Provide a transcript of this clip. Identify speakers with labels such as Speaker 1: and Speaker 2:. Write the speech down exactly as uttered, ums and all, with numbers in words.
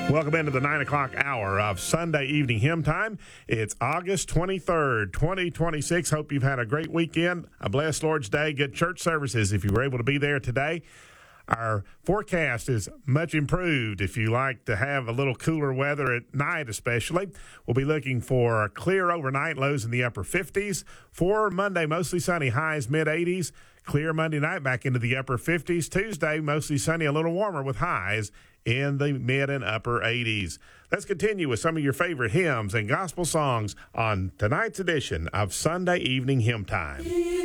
Speaker 1: Welcome into the nine o'clock hour of Sunday evening hymn time. It's August twenty-third, twenty twenty-six. Hope you've had a great weekend, a blessed Lord's Day, good church services if you were able to be there today. Our forecast is much improved. If you like to have a little cooler weather at night especially, we'll be looking for a clear overnight, lows in the upper fifties. For Monday, mostly sunny, highs mid-eighties. Clear Monday night, back into the upper fifties. Tuesday, mostly sunny, a little warmer with highs in the mid and upper eighties. Let's continue with some of your favorite hymns and gospel songs on tonight's edition of Sunday Evening Hymn Time.